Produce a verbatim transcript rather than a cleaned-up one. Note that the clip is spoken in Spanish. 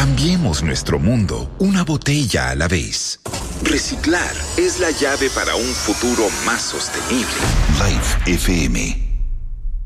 Cambiemos nuestro mundo una botella a la vez. Reciclar es la llave para un futuro más sostenible. Life F M.